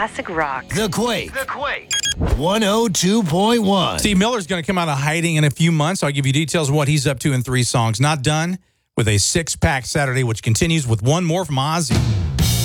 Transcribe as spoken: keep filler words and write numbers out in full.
classic rock. The Quake. The Quake. one oh two point one. Steve Miller's going to come out of hiding in a few months. I'll give you details of what he's up to in three songs. Not done with a six-pack Saturday, which continues with one more from Ozzy.